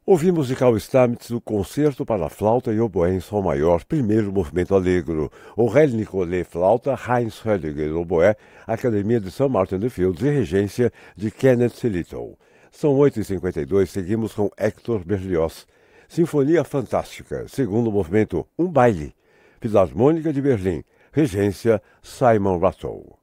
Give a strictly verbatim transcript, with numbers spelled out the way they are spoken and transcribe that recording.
Ouvimos de Carl Stamitz o Concerto para Flauta e Oboé em Sol Maior, primeiro movimento alegro. Aurélio Nicolet, flauta, Heinz Hödiger, oboé, Academia de Saint Martin de Fields e regência de Kenneth Selito. São oito e cinquenta e dois, seguimos com Hector Berlioz. Sinfonia Fantástica, segundo movimento, Um Baile. Filarmônica de Berlim, regência Simon Rattle.